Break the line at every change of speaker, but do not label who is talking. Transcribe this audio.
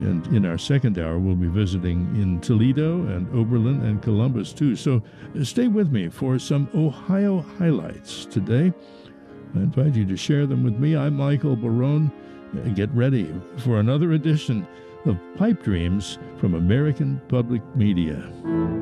And in our second hour, we'll be visiting in Toledo and Oberlin and Columbus, too. So stay with me for some Ohio highlights today. I invite you to share them with me. I'm Michael Barone. Get ready for another edition of Pipe Dreams from American Public Media.